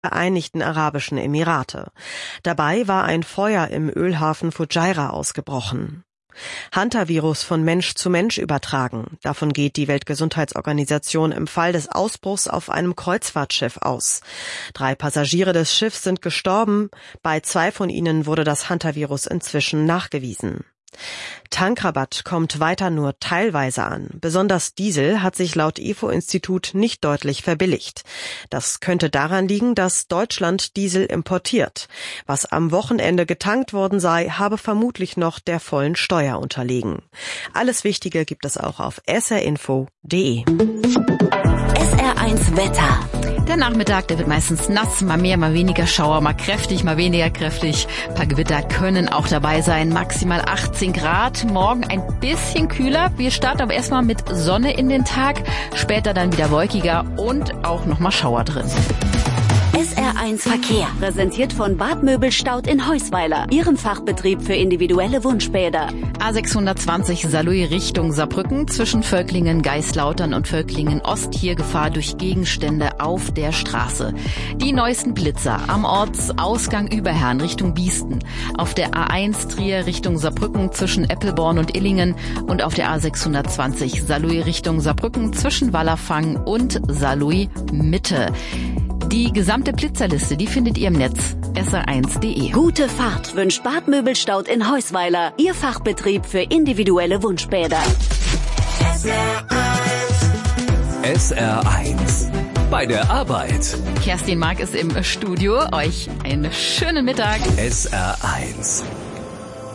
Vereinigten Arabischen Emirate. Dabei war ein Feuer im Ölhafen Fujairah ausgebrochen. Hantavirus von Mensch zu Mensch übertragen. Davon geht die Weltgesundheitsorganisation im Fall des Ausbruchs auf einem Kreuzfahrtschiff aus. 3 Passagiere des Schiffs sind gestorben. Bei 2 von ihnen wurde das Hantavirus inzwischen nachgewiesen. Tankrabatt kommt weiter nur teilweise an. Besonders Diesel hat sich laut IFO-Institut nicht deutlich verbilligt. Das könnte daran liegen, dass Deutschland Diesel importiert. Was am Wochenende getankt worden sei, habe vermutlich noch der vollen Steuer unterlegen. Alles Wichtige gibt es auch auf srinfo.de. SR1 Wetter. Der Nachmittag, der wird meistens nass, mal mehr, mal weniger Schauer, mal kräftig, mal weniger kräftig. Ein paar Gewitter können auch dabei sein, maximal 18 Grad. Morgen ein bisschen kühler. Wir starten aber erstmal mit Sonne in den Tag, später dann wieder wolkiger und auch nochmal Schauer drin. SR1 Verkehr, präsentiert von Bad Möbelstaud in Heusweiler, Ihrem Fachbetrieb für individuelle Wunschbäder. A620 Saarlouis Richtung Saarbrücken, zwischen Völklingen, Geislautern und Völklingen Ost, hier Gefahr durch Gegenstände auf der Straße. Die neuesten Blitzer am Ortsausgang Überherrn Richtung Biesten, auf der A1 Trier Richtung Saarbrücken zwischen Eppelborn und Illingen und auf der A620 Saarlouis Richtung Saarbrücken zwischen Wallerfang und Saarlouis Mitte. Die gesamte Blitzerliste, die findet ihr im Netz sr1.de. Gute Fahrt wünscht Bad Möbelstaud in Heusweiler, Ihr Fachbetrieb für individuelle Wunschbäder. SR1 bei der Arbeit. Kerstin Mark ist im Studio. Euch einen schönen Mittag. SR1